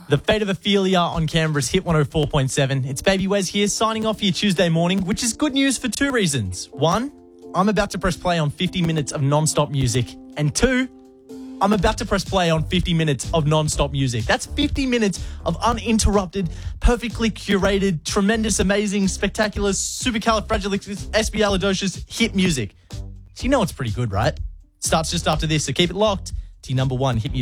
The Fate of Ophelia on Canberra's Hit 104.7. It's Baby Wes here, signing off for your Tuesday morning, which is good news for two reasons. One, I'm about to press play on 50 minutes of non-stop music. And two, I'm about to press play on 50 minutes of non-stop music. That's 50 minutes of uninterrupted, perfectly curated, tremendous, amazing, spectacular, supercalifragilisticexpialidocious hit music. So you know it's pretty good, right? Starts just after this, so keep it locked to your number one hit music.